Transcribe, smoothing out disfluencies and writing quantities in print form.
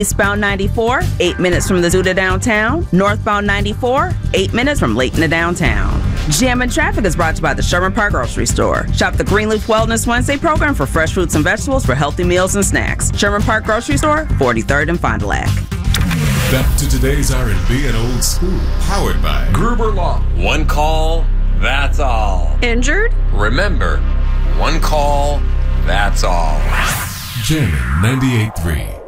Eastbound 94, 8 minutes from the zoo to downtown. Northbound 94, 8 minutes from Layton to downtown. Jam and Traffic is brought to you by the Sherman Park Grocery Store. Shop the Greenleaf Wellness Wednesday program for fresh fruits and vegetables for healthy meals and snacks. Sherman Park Grocery Store, 43rd and Fond du Lac. Back to today's R&B and old school. Powered by Gruber Law. One call, that's all. Injured? Remember, one call, that's all. Jammin' 98.3.